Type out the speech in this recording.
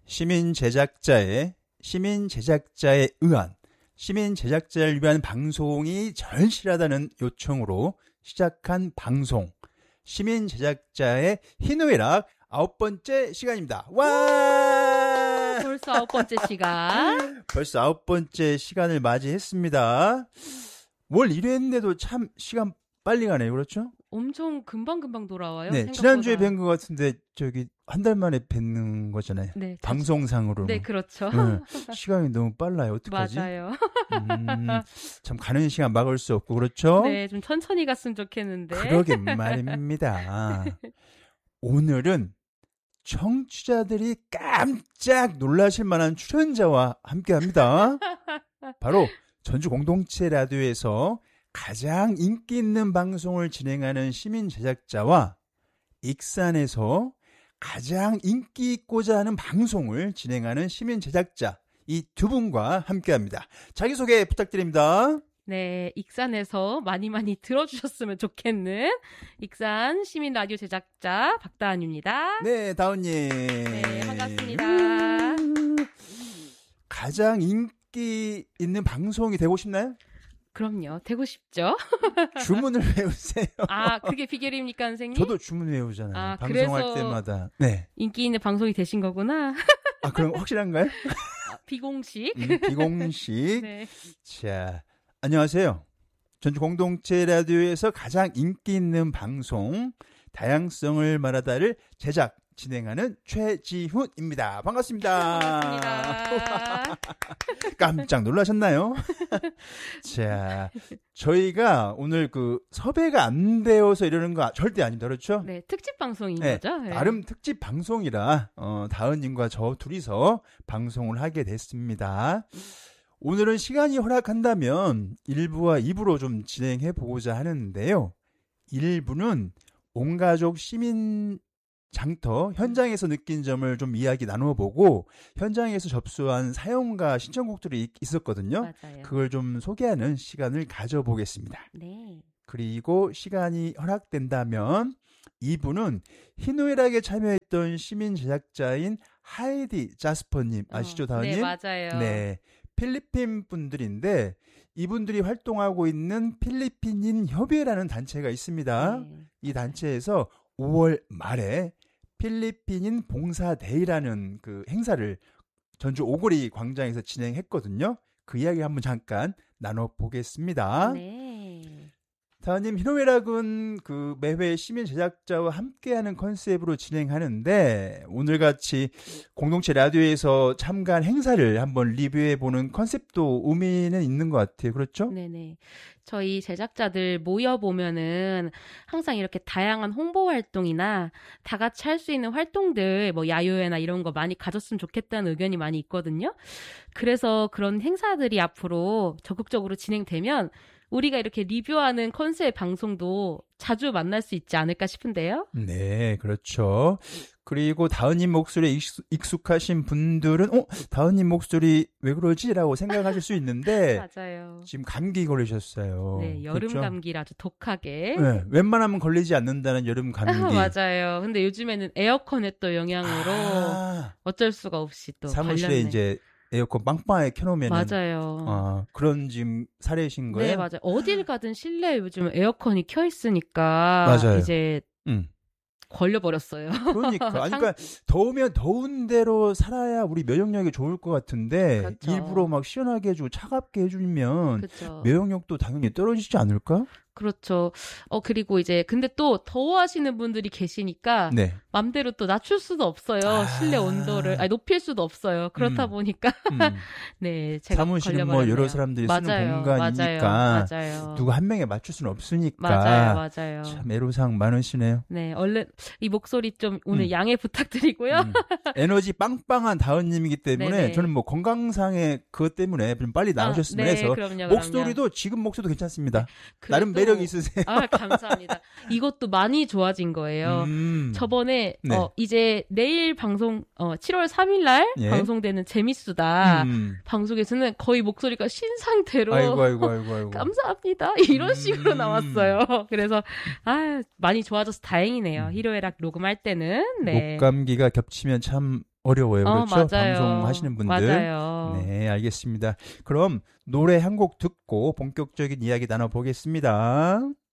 시민 제작자에 의한 시민 제작자를 위한 방송이 절실하다는 요청으로 시작한 방송 시민 제작자의 희노애락 9번째 시간입니다. 와! 벌써 9번째 시간. 벌써 9번째 시간을 맞이했습니다. 월 1회 했는데도 참 시간 빨리 가네요. 그렇죠? 엄청 금방금방 돌아와요. 네, 생각보다. 지난주에 뵌 것 같은데 한 달 만에 뵙는 거잖아요. 네, 방송상으로. 네, 그렇죠. 네, 시간이 너무 빨라요. 어떡하지? 맞아요. 참 가는 시간 막을 수 없고 그렇죠? 네, 좀 천천히 갔으면 좋겠는데. 그러게 말입니다. 오늘은 청취자들이 깜짝 놀라실 만한 출연자와 함께합니다. 바로 전주 공동체 라디오에서 가장 인기 있는 방송을 진행하는 시민 제작자와 익산에서 가장 인기 있고자 하는 방송을 진행하는 시민 제작자 이 두 분과 함께합니다. 자기소개 부탁드립니다. 네, 익산에서 많이 들어주셨으면 좋겠는 익산 시민 라디오 제작자 박다은입니다. 네, 다은님. 네, 반갑습니다. 가장 인기 있는 방송이 되고 싶나요? 그럼요, 되고 싶죠. 주문을 외우세요. 아, 그게 비결입니까, 선생님? 저도 주문 외우잖아요. 아, 방송할 그래서 때마다. 네. 인기 있는 방송이 되신 거구나. 아, 그럼 확실한가요? 비공식. 비공식. 네. 자, 안녕하세요. 전주 공동체 라디오에서 가장 인기 있는 방송 다양성을 말하다를 제작 진행하는 최지훈입니다. 반갑습니다. 반갑습니다. 깜짝 놀라셨나요? 자, 저희가 오늘 섭외가 안 되어서 이러는 거 절대 아닙니다. 그렇죠? 네, 특집 방송인 네, 거죠? 네. 나름 특집 방송이라 다은님과 저 둘이서 방송을 하게 됐습니다. 오늘은 시간이 허락한다면 1부와 2부로 좀 진행해 보고자 하는데요. 1부는 온가족 시민 장터 현장에서 느낀 점을 좀 이야기 나눠보고 현장에서 접수한 사연과 신청곡들이 있었거든요. 맞아요. 그걸 좀 소개하는 시간을 가져보겠습니다. 네. 그리고 시간이 허락된다면 2부는 희노애락에 참여했던 시민 제작자인 하이디 자스퍼님 아시죠, 다은님? 네, 맞아요. 네, 필리핀 분들인데 이분들이 활동하고 있는 필리핀인 협의회라는 단체가 있습니다. 네. 이 단체에서 5월 말에 필리핀인 봉사데이라는 행사를 전주 오거리 광장에서 진행했거든요. 그 이야기 한번 잠깐 나눠보겠습니다. 네. 다은님, 희노애락은 매회 시민 제작자와 함께하는 컨셉으로 진행하는데 오늘같이 공동체 라디오에서 참가한 행사를 한번 리뷰해보는 컨셉도 의미는 있는 것 같아요. 그렇죠? 네네. 저희 제작자들 모여보면은 항상 이렇게 다양한 홍보 활동이나 다 같이 할 수 있는 활동들, 야유회나 이런 거 많이 가졌으면 좋겠다는 의견이 많이 있거든요. 그래서 그런 행사들이 앞으로 적극적으로 진행되면 우리가 이렇게 리뷰하는 컨셉 방송도 자주 만날 수 있지 않을까 싶은데요. 네, 그렇죠. 그리고 다은님 목소리에 익숙하신 분들은 다은님 목소리 왜 그러지? 라고 생각하실 수 있는데 맞아요. 지금 감기 걸리셨어요. 네, 여름 그렇죠? 감기라 아주 독하게. 네, 웬만하면 걸리지 않는다는 여름 감기. 맞아요. 근데 요즘에는 에어컨의 또 영향으로 어쩔 수가 없이 또 사무실에 걸렸네. 이제 에어컨 빵빵하게 켜놓으면 맞아요. 그런 지금 사례신 거예요? 네, 맞아요. 어딜 가든 실내에 요즘 에어컨이 켜 있으니까 맞아요. 이제 걸려버렸어요. 그러니까. 그러니까 더우면 더운 대로 살아야 우리 면역력이 좋을 것 같은데 그렇죠. 일부러 막 시원하게 해주고 차갑게 해주면 그렇죠. 면역력도 당연히 떨어지지 않을까? 그렇죠. 그리고 이제 근데 또 더워하시는 분들이 계시니까 네. 맘대로 또 낮출 수도 없어요. 실내 온도를 높일 수도 없어요. 그렇다 보니까 네, 제가 사무실은 걸려버렸네요. 여러 사람들이 쓰는 맞아요. 공간이니까 맞아요. 누가 한 명에 맞출 수는 없으니까 맞아요. 참 애로사항 많으시네요. 네, 얼른 이 목소리 좀 오늘 양해 부탁드리고요. 에너지 빵빵한 다은님이기 때문에 네네. 저는 건강상의 그것 때문에 좀 빨리 나오셨으면 해서 그럼요. 목소리도 지금 목소리도 괜찮습니다. 그래도- 나름 매력 있으세요. 감사합니다. 이것도 많이 좋아진 거예요. 저번에 네. 이제 내일 방송 7월 3일 날 예. 방송되는 재밌수다 방송에서는 거의 목소리가 쉰 상태로 아이고. 감사합니다. 이런 식으로 나왔어요. 그래서 많이 좋아져서 다행이네요. 희로애락 녹음할 때는. 네. 목감기가 겹치면 참 어려워요. 그렇죠? 맞아요. 방송하시는 분들. 맞아요. 네, 알겠습니다. 그럼 노래 한 곡 듣고 본격적인 이야기 나눠보겠습니다.